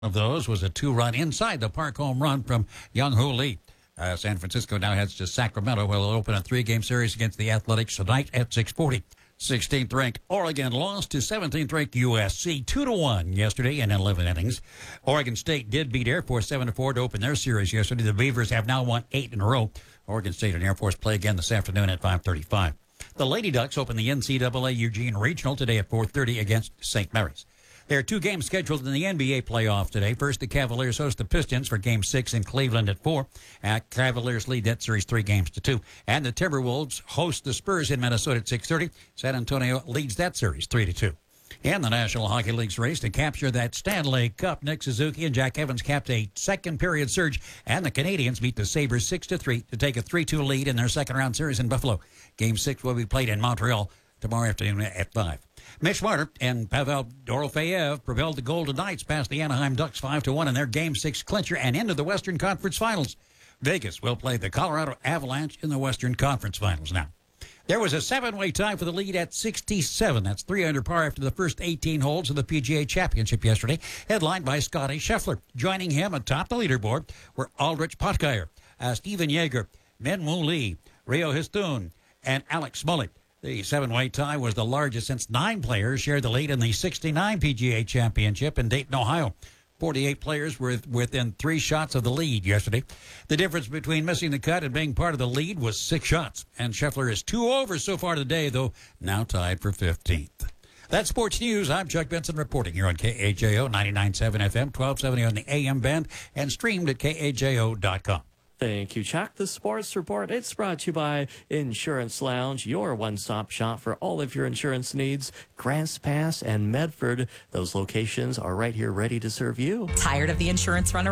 Of those was a two-run inside the park home run from Young-Hoo Lee. San Francisco now heads to Sacramento, where they'll open a three-game series against the Athletics tonight at 6:40. 16th ranked Oregon lost to 17th ranked USC 2-1 yesterday in 11 innings. Oregon State did beat Air Force 7-4 to open their series yesterday. The Beavers have now won 8 in a row. Oregon State and Air Force play again this afternoon at 5:35. The Lady Ducks open the NCAA Eugene Regional today at 4:30 against St. Mary's. There are two games scheduled in the NBA playoff today. First, the Cavaliers host the Pistons for Game 6 in Cleveland at 4. Cavaliers lead that series 3-2. And the Timberwolves host the Spurs in Minnesota at 6:30. San Antonio leads that series 3-2. In the National Hockey League's race to capture that Stanley Cup, Nick Suzuki and Jack Evans capped a second-period surge, and the Canadians beat the Sabres 6-3 to take a 3-2 lead in their second-round series in Buffalo. Game 6 will be played in Montreal tomorrow afternoon at 5. Mitch Marner and Pavel Dorofeyev propelled the Golden Knights past the Anaheim Ducks 5-1 in their Game 6 clincher and into the Western Conference Finals. Vegas will play the Colorado Avalanche in the Western Conference Finals now. There was a 7-way tie for the lead at 67. That's 3 under par after the first 18 holes of the PGA Championship yesterday, headlined by Scotty Scheffler. Joining him atop the leaderboard were Aldrich Potgieter, Steven Yeager, Min-Woo Lee, Rio Histun, and Alex Smollett. The 7-way tie was the largest since 9 players shared the lead in the 69 PGA Championship in Dayton, Ohio. 48 players were within 3 shots of the lead yesterday. The difference between missing the cut and being part of the lead was 6 shots. And Scheffler is 2 over so far today, though now tied for 15th. That's sports news. I'm Chuck Benson reporting here on KAJO 99.7 FM, 1270 on the AM band, and streamed at KAJO.com. Thank you, Chuck. The Sports Report, it's brought to you by Insurance Lounge, your one-stop shop for all of your insurance needs. Grants Pass and Medford, those locations are right here ready to serve you. Tired of the insurance runner?